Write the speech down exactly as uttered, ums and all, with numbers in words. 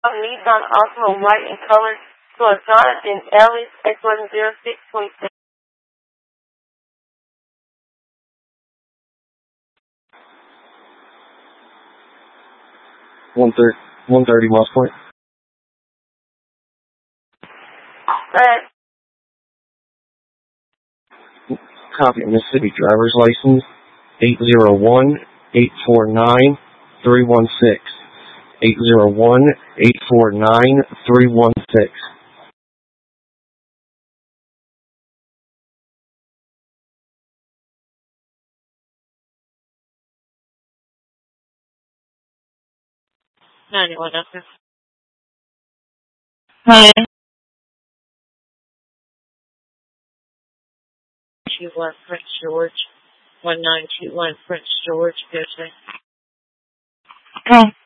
Needs on Osmo white in color to a Jonathan Ellis X one zero six point six. one thirty, one thirty Moss Point. Alright. Copy of Mississippi driver's license, eight zero one, eight four nine, three one six. eight zero one, eight four nine, three one six. ninety-one, okay. Hi. two one Prince George, one nine two one Prince George, go to. Okay.